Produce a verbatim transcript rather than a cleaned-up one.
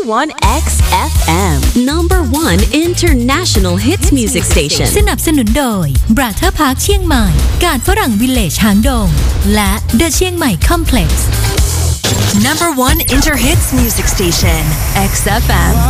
ninety-one เอ็กซ์ เอฟ เอ็ม number one international hits music station สนับสนุนโดย Brother Park เชียงใหม่กาดฝรั่งวิลเลจหางดงและ The เชียงใหม่ Complex number one inter hits music station เอ็กซ์ เอฟ เอ็ม